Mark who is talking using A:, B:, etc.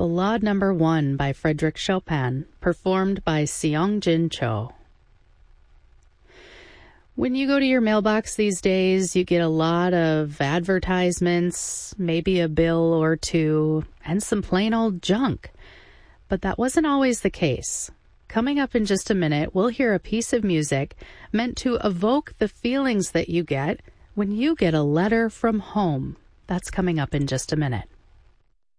A: Ballade Number 1 by Frédéric Chopin, performed by Seong-Jin Cho. When you go to your mailbox these days, you get a lot of advertisements, maybe a bill or two, and some plain old junk. But that wasn't always the case. Coming up in just a minute, we'll hear a piece of music meant to evoke the feelings that you get when you get a letter from home. That's coming up in just a minute.